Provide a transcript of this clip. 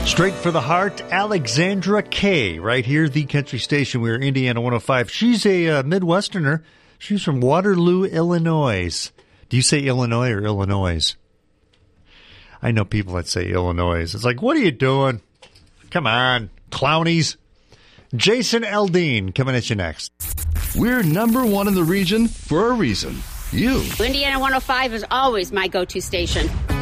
Straight for the heart, Alexandra Kay, right here, the country station. We're Indiana 105. She's a Midwesterner. She's from Waterloo, Illinois. Do you say Illinois or Illinois? I know people that say Illinois. It's like, what are you doing? Come on, clownies. Jason Aldean coming at you next. We're number one in the region for a reason. You. Indiana 105 is always my go-to station.